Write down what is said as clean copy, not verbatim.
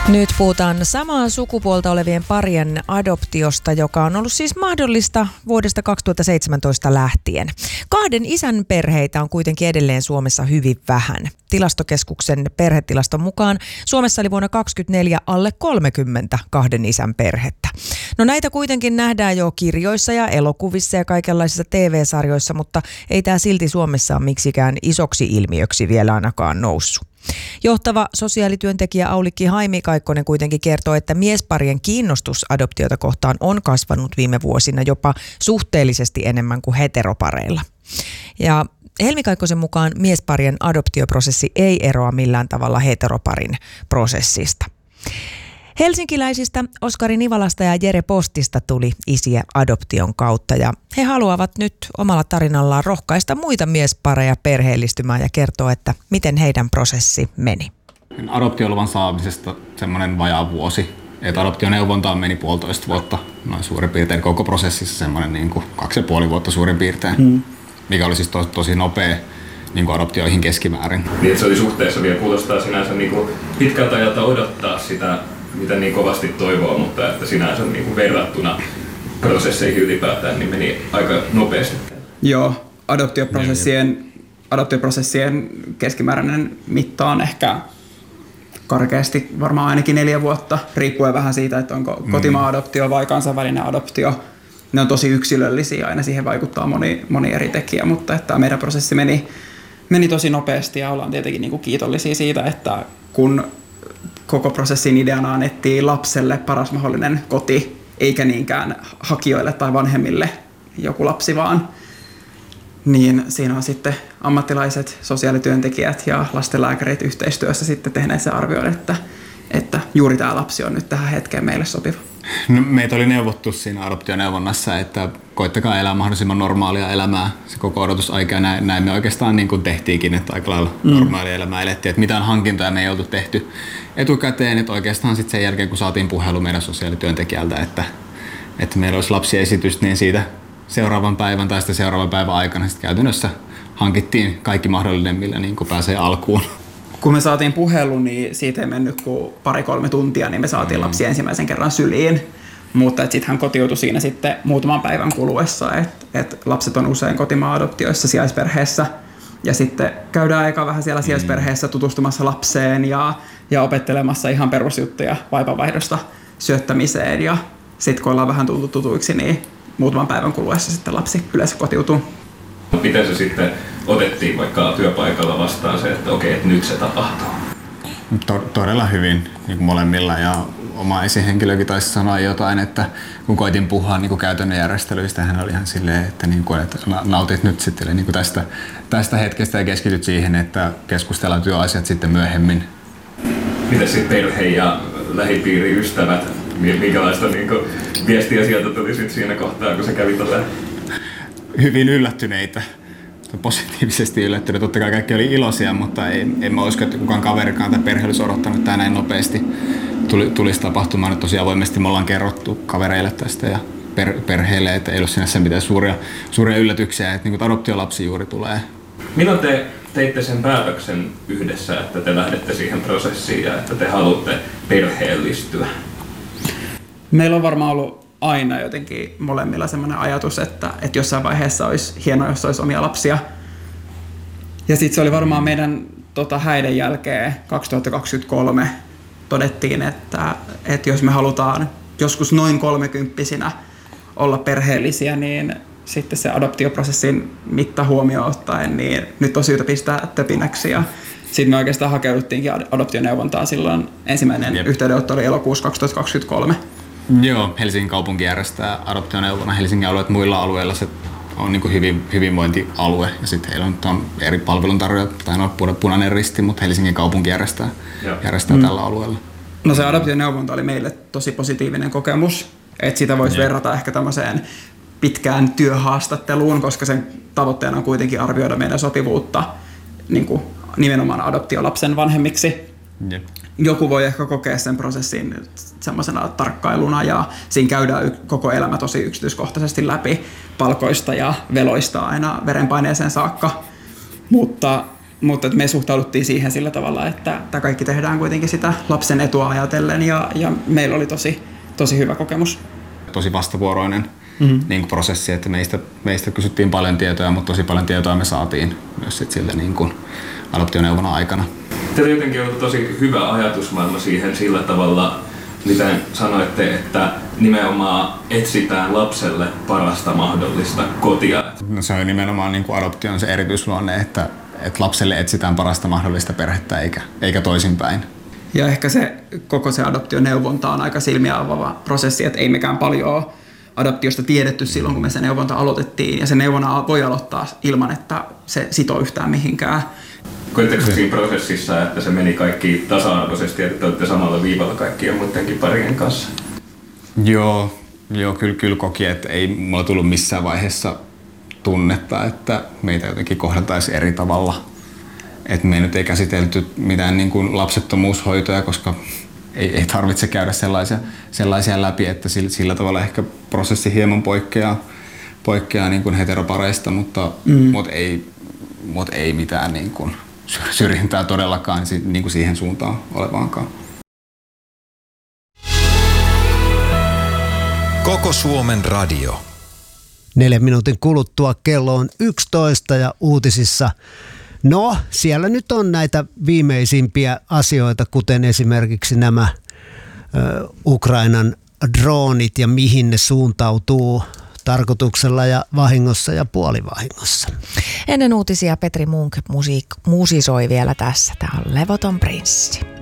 Nyt puhutaan samaa sukupuolta olevien parien adoptiosta, joka on ollut siis mahdollista vuodesta 2017 lähtien. Kahden isän perheitä on kuitenkin edelleen Suomessa hyvin vähän. Tilastokeskuksen perhetilaston mukaan Suomessa oli vuonna 2024 alle 30 kahden isän perhettä. No näitä kuitenkin nähdään jo kirjoissa ja elokuvissa ja kaikenlaisissa TV-sarjoissa, mutta ei tämä silti Suomessa ole miksikään isoksi ilmiöksi vielä ainakaan noussut. Johtava sosiaalityöntekijä Aulikki Haimi-Kaikkonen kuitenkin kertoo, että miesparien kiinnostus adoptiota kohtaan on kasvanut viime vuosina jopa suhteellisesti enemmän kuin heteropareilla. Ja Helmi-Kaikkosen mukaan miesparien adoptioprosessi ei eroa millään tavalla heteroparin prosessista. Helsinkiläisistä Oskari Nivalasta ja Jere Postista tuli isiä adoption kautta ja he haluavat nyt omalla tarinallaan rohkaista muita miespareja perheellistymään ja kertoa, että miten heidän prosessi meni. Adoptioluvan saamisesta semmoinen vajaa vuosi. Että adoptioneuvontaan meni 1,5 vuotta, noin suurin piirtein koko prosessissa semmoinen niin kuin 2,5 vuotta suurin piirtein, mikä oli siis tosi nopea niin kuin adoptioihin keskimäärin. Niin, että se oli suhteessa vielä, kuulostaa sinänsä niin kuin pitkältä ajalta odottaa sitä, mitä niin kovasti toivoo, mutta että sinänsä niin kuin verrattuna prosesseihin ylipäätään niin meni aika nopeasti. Joo, adoptioprosessien keskimääräinen mitta on ehkä karkeasti varmaan ainakin 4 vuotta, riippuen vähän siitä, että onko kotimaa-adoptio vai kansainvälinen adoptio. Ne on tosi yksilöllisiä, aina siihen vaikuttaa moni eri tekijä, mutta että meidän prosessi meni tosi nopeasti ja ollaan tietenkin niin kuin kiitollisia siitä, että kun koko prosessin ideana on etsiä lapselle paras mahdollinen koti, eikä niinkään hakijoille tai vanhemmille joku lapsi vaan. Niin siinä on sitten ammattilaiset, sosiaalityöntekijät ja lastenlääkärit yhteistyössä sitten tehneet se arvioon, että juuri tämä lapsi on nyt tähän hetkeen meille sopiva. No, meitä oli neuvottu siinä adoptioneuvonnassa, että koittakaa elää mahdollisimman normaalia elämää se koko odotusaika ja näin me oikeastaan niin kuin tehtiinkin, että aika lailla normaalia elämää elettiin, että mitään hankintoja me ei oltu tehty etukäteen, että oikeastaan sitten sen jälkeen kun saatiin puhelu meidän sosiaalityöntekijältä, että meillä olisi lapsiesitys, niin siitä seuraavan päivän tai sitten seuraavan päivän aikana sitten käytännössä hankittiin kaikki mahdollinen, millä niin kuin pääsee alkuun. Kun me saatiin puhelu, niin siitä ei mennyt kuin 2-3 tuntia, niin me saatiin lapsi ensimmäisen kerran syliin. Mutta sitten hän kotiutui siinä sitten muutaman päivän kuluessa, että lapset on usein kotimaa-adoptioissa sijaisperheessä. Ja sitten käydään eka vähän siellä sijaisperheessä tutustumassa lapseen ja opettelemassa ihan perusjuttuja vaipanvaihdosta syöttämiseen. Ja sitten kun ollaan vähän tultu tutuiksi, niin muutaman päivän kuluessa sitten lapsi yleensä kotiutuu. Miten se sitten otettiin vaikka työpaikalla vastaan se, että okei, että nyt se tapahtuu? Todella hyvin niin kuin molemmilla ja oma esihenkilökin taisi sanoa jotain, että kun koitin puhua niin kuin käytännön järjestelyistä, hän oli ihan silleen, että, niin kuin, että nautit nyt sitten niin kuin tästä hetkestä ja keskityt siihen, että keskustellaan työasiat sitten myöhemmin. Miten sitten perhe ja lähipiiriystävät, minkälaista niin kuin viestiä sieltä tuli sitten siinä kohtaa, kun se kävi Hyvin yllättyneitä, positiivisesti yllättyneitä. Totta kai kaikki oli iloisia, mutta en mä usko, että kukaan kaverikaan tai perhe olisi odottanut, että tämä näin nopeasti tulisi tapahtumaan. Nyt tosiaan avoimesti me ollaan kerrottu kavereille tästä ja perheille, että ei ole sinänsä mitään suuria yllätyksiä, että niin adoptiolapsi juuri tulee. Milloin te teitte sen päätöksen yhdessä, että te lähdette siihen prosessiin ja että te haluatte perheellistyä? Meillä on varmaan ollut aina jotenkin molemmilla semmoinen ajatus, että jossain vaiheessa olisi hienoa, jos olisi omia lapsia. Ja sitten se oli varmaan meidän häiden jälkeen 2023 todettiin, että jos me halutaan joskus noin 30-vuotiaina olla perheellisiä, niin sitten se adoptioprosessin mitta huomioon ottaen, niin nyt on syytä pistää töpinäksi. Ja sitten me oikeastaan hakeuduttiinkin adoptioneuvontaan silloin. Ensimmäinen yhteydenotto oli elokuussa 2023. Joo, Helsingin kaupunki järjestää adoptioneuvonnan Helsingin alueet. Muilla alueilla se on niin kuin hyvinvointialue ja sitten heillä on eri palveluntarjoajat, tai no Punainen Risti, mutta Helsingin kaupunki järjestää tällä alueella. No se adoptioneuvonta oli meille tosi positiivinen kokemus, että sitä voisi verrata ehkä tämmöiseen pitkään työhaastatteluun, koska sen tavoitteena on kuitenkin arvioida meidän sopivuutta niin kuin nimenomaan adoptiolapsen vanhemmiksi. Jep. Joku voi ehkä kokea sen prosessin semmoisena tarkkailuna ja siinä käydään koko elämä tosi yksityiskohtaisesti läpi palkoista ja veloista aina verenpaineeseen saakka. Mutta mutta me suhtauduttiin siihen sillä tavalla, että kaikki tehdään kuitenkin sitä lapsen etua ajatellen ja meillä oli tosi hyvä kokemus. Tosi vastavuoroinen niin kuin prosessi, että meistä kysyttiin paljon tietoja, mutta tosi paljon tietoa me saatiin myös siltä niin kuin adoptioneuvonnan aikana. Teillä jotenkin on tosi hyvä ajatusmaailma siihen sillä tavalla, miten sanoitte, että nimenomaan etsitään lapselle parasta mahdollista kotia. No se on nimenomaan niin kuin adoption se erityisluonne, että lapselle etsitään parasta mahdollista perhettä eikä toisinpäin. Ja ehkä koko se adoptioneuvonta on aika silmiä avaava prosessi, että ei mekään paljon adoptiosta tiedetty silloin, kun me se neuvonta aloitettiin. Ja se neuvonta voi aloittaa ilman, että se sitoo yhtään mihinkään. Koitteko siinä prosessissa, että se meni kaikki tasa-arvoisesti, että olette samalla viivalla kaikkien muidenkin parien kanssa? Joo, kyllä koki, että ei mulla tullut missään vaiheessa tunnetta, että meitä jotenkin kohdeltaisiin eri tavalla. Että me nyt ei käsitelty mitään niin kuin lapsettomuushoitoja, koska ei tarvitse käydä sellaisia läpi, että sillä tavalla ehkä prosessi hieman poikkeaa niin kuin heteropareista, mutta ei mitään niin kuin syrjintää todellakaan niin kuin siihen suuntaan olevaankaan. Koko Suomen radio. 4 minuutin kuluttua kello on 11 ja uutisissa. No, siellä nyt on näitä viimeisimpiä asioita, kuten esimerkiksi nämä Ukrainan droonit ja mihin ne suuntautuu tarkoituksella ja vahingossa ja puolivahingossa. Ennen uutisia Petri Munk musisoi vielä tässä. Tämä on Levoton prinssi.